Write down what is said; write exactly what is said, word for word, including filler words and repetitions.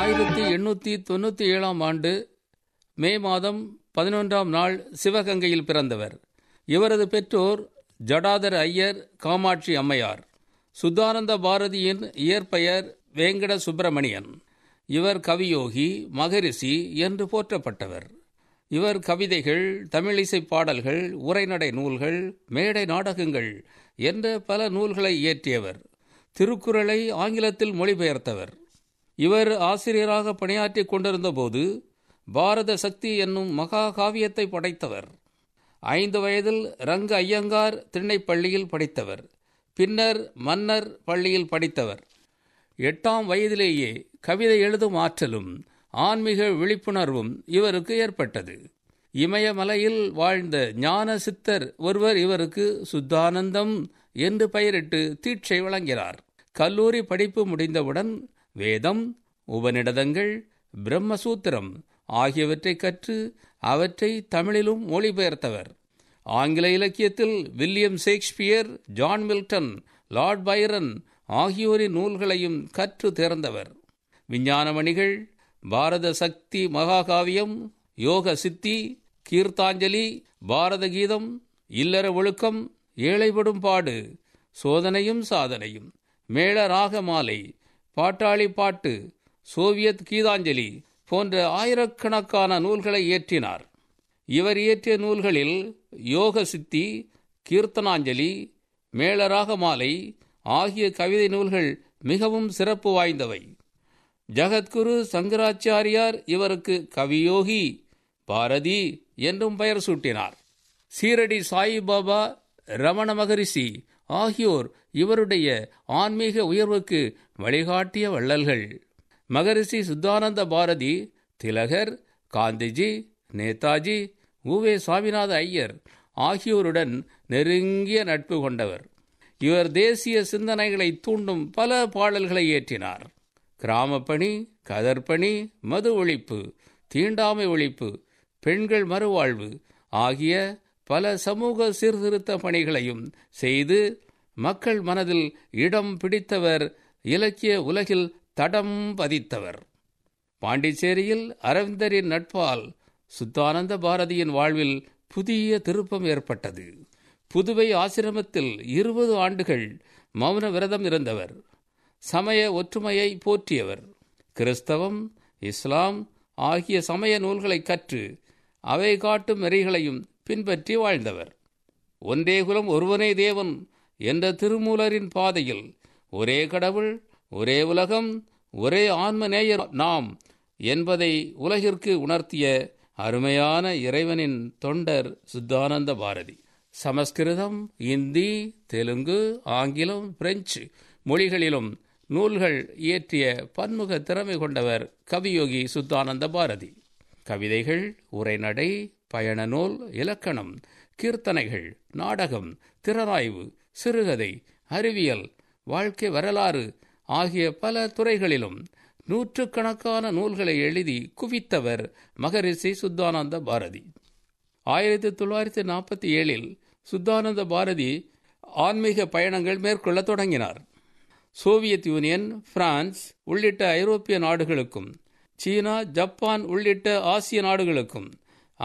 ஆயிரத்தி எண்ணூற்றி தொண்ணூற்றி ஏழாம் ஆண்டு மே மாதம் பதினொன்றாம் நாள் சிவகங்கையில் பிறந்தவர். இவரது பெற்றோர் ஜடாதர ஐயர், காமாட்சி அம்மையார். சுத்தானந்த பாரதியின் இயற்பெயர் வேங்கட சுப்பிரமணியன். இவர் கவியோகி, மகரிஷி என்று போற்றப்பட்டவர். இவர் கவிதைகள், தமிழிசை பாடல்கள், உரைநடை நூல்கள், மேடை நாடகங்கள் என்ற பல நூல்களை இயற்றியவர். திருக்குறளை ஆங்கிலத்தில் மொழிபெயர்த்தவர். இவர் ஆசிரியராக பணியாற்றி கொண்டிருந்த போது பாரத சக்தி என்னும் மகா காவியத்தை படைத்தவர். ஐந்து வயதில் ரங்க ஐயங்கார் திண்ணைப்பள்ளியில் படித்தவர். பின்னர் மன்னர் பள்ளியில் படித்தவர். எட்டாம் வயதிலேயே கவிதை எழுதும் ஆற்றலும் ஆன்மீக விழிப்புணர்வும் இவருக்கு ஏற்பட்டது. இமயமலையில் வாழ்ந்த ஞான சித்தர் ஒருவர் இவருக்கு சுத்தானந்தம் என்று பெயரிட்டு தீட்சை வழங்கினார். கல்லூரி படிப்பு முடிந்தவுடன் வேதம், உபநிடதங்கள், பிரம்மசூத்திரம் ஆகியவற்றை கற்று அவற்றை தமிழிலும் மொழிபெயர்த்தவர். ஆங்கில இலக்கியத்தில் William Shakespeare, John Milton, Lord Byrne ஆகியோரின் நூல்களையும் கற்று தேர்ந்தவர். விஞ்ஞானமணிகள், பாரத சக்தி மகாகாவியம், யோக சித்தி, கீர்த்தாஞ்சலி, பாரத கீதம், இல்லற ஒழுக்கம், ஏழைப்படும் பாடு, சோதனையும் சாதனையும், மேள ராக மாலை, பாட்டாளி பாட்டு, சோவியத் கீதாஞ்சலி போன்ற ஆயிரக்கணக்கான நூல்களை இயற்றினார். இவர் இயற்றிய நூல்களில் யோக சித்தி, கீர்த்தனாஞ்சலி, மேளராக மாலை ஆகிய கவிதை நூல்கள் மிகவும் சிறப்பு வாய்ந்தவை. ஜகத்குரு சங்கராச்சாரியார் இவருக்கு கவியோகி, பாரதி என்றும் பெயர் சூட்டினார். சீரடி சாயிபாபா, ரமண மகரிஷி ஆகியோர் இவருடைய ஆன்மீக உயர்வுக்கு வழிகாட்டிய வள்ளல்கள். மகரிஷி சுத்தானந்த பாரதி திலகர், காந்திஜி, நேதாஜி, உவே சாமிநாத ஐயர் ஆகியோருடன் நெருங்கிய நட்பு கொண்டவர். இவர் தேசிய சிந்தனைகளை தூண்டும் பல பாடல்களை இயற்றினார். கிராமப்பணி, கதர்பணி, மது ஒழிப்பு, தீண்டாமை ஒழிப்பு, பெண்கள் மறுவாழ்வு ஆகிய பல சமூக சீர்திருத்த பணிகளையும் செய்து மக்கள் மனதில் இடம் பிடித்தவர். இலக்கிய உலகில் தடம் பதித்தவர். பாண்டிச்சேரியில் அரவிந்தரின் நட்பால் சுத்தானந்த பாரதியின் வாழ்வில் புதிய திருப்பம் ஏற்பட்டது. புதுவை ஆசிரமத்தில் இருபது ஆண்டுகள் மௌன விரதம் இருந்தவர். சமய ஒற்றுமையை போற்றியவர். கிறிஸ்தவம், இஸ்லாம் ஆகிய சமய நூல்களை கற்று அவை காட்டும் நெறிகளையும் பின்பற்றி வாழ்ந்தவர். ஒன்றே குலம் ஒருவனே தேவன் என்ற திருமூலரின் பாதையில் ஒரே கடவுள், ஒரே உலகம், ஒரே ஆன்மநேயர் நாம் என்பதை உலகிற்கு உணர்த்திய அருமையான இறைவனின் தொண்டர் சுத்தானந்த பாரதி. சமஸ்கிருதம், இந்தி, தெலுங்கு, ஆங்கிலம், பிரெஞ்சு மொழிகளிலும் நூல்கள் இயற்றிய பன்முக திறமை கொண்டவர் கவியோகி சுத்தானந்த பாரதி. கவிதைகள், உரைநடை, பயண நூல், இலக்கணம், கீர்த்தனைகள், நாடகம், திறனாய்வு, சிறுகதை, அறிவியல், வாழ்க்கை வரலாறு ஆகிய பல துறைகளிலும் நூற்றுக்கணக்கான நூல்களை எழுதி குவித்தவர் மகரிஷி சுத்தானந்த பாரதி. ஆயிரத்தி தொள்ளாயிரத்தி நாற்பத்தி ஏழில் சுத்தானந்த பாரதி ஆன்மீக பயணங்கள் மேற்கொள்ள தொடங்கினார். சோவியத் யூனியன், பிரான்ஸ் உள்ளிட்ட ஐரோப்பிய நாடுகளுக்கும், சீனா, ஜப்பான் உள்ளிட்ட ஆசிய நாடுகளுக்கும்,